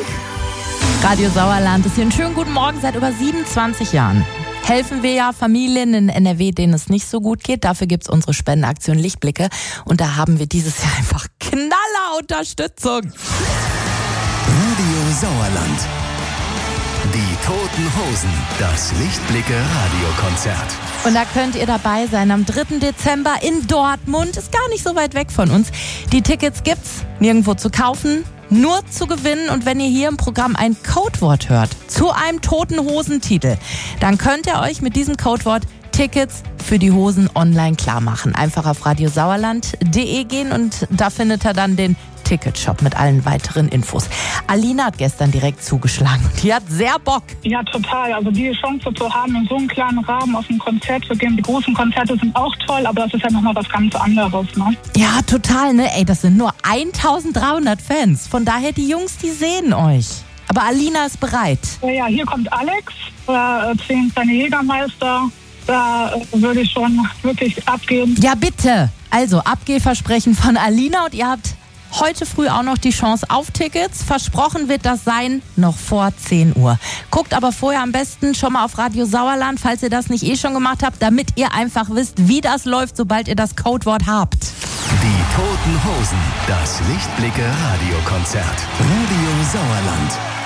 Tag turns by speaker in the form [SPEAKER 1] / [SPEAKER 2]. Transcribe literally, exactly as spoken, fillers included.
[SPEAKER 1] Radio Sauerland ist hier. Einen schönen guten Morgen. Seit über siebenundzwanzig Jahren helfen wir ja Familien in N R W, denen es nicht so gut geht. Dafür gibt's unsere Spendenaktion Lichtblicke. Und da haben wir dieses Jahr einfach Knaller-Unterstützung.
[SPEAKER 2] Radio Sauerland. Die Toten Hosen. Das Lichtblicke-Radiokonzert.
[SPEAKER 1] Und da könnt ihr dabei sein am dritten Dezember in Dortmund. Ist gar nicht so weit weg von uns. Die Tickets gibt's nirgendwo zu kaufen, nur zu gewinnen. Und wenn ihr hier im Programm ein Codewort hört zu einem Toten Hosentitel, dann könnt ihr euch mit diesem Codewort Tickets für die Hosen online klar machen. Einfach auf radiosauerland punkt de gehen und da findet ihr dann den Ticketshop mit allen weiteren Infos. Alina hat gestern direkt zugeschlagen. Die hat sehr Bock.
[SPEAKER 3] Ja, total. Also die Chance zu haben, in so einem kleinen Rahmen auf ein Konzert zu gehen. Die großen Konzerte sind auch toll, aber das ist ja nochmal was ganz anderes, ne?
[SPEAKER 1] Ja, total, ne? Ey, das sind nur eintausenddreihundert Fans. Von daher, die Jungs, die sehen euch. Aber Alina ist bereit.
[SPEAKER 3] Ja, ja, hier kommt Alex, äh, zehn kleine Jägermeister. Da äh, würde ich schon wirklich abgehen.
[SPEAKER 1] Ja, bitte. Also, Abgehversprechen von Alina und ihr habt heute früh auch noch die Chance auf Tickets. Versprochen wird das sein, noch vor zehn Uhr. Guckt aber vorher am besten schon mal auf Radio Sauerland, falls ihr das nicht eh schon gemacht habt, damit ihr einfach wisst, wie das läuft, sobald ihr das Codewort habt.
[SPEAKER 2] Die Toten Hosen. Das Lichtblicke-Radiokonzert. Radio Sauerland.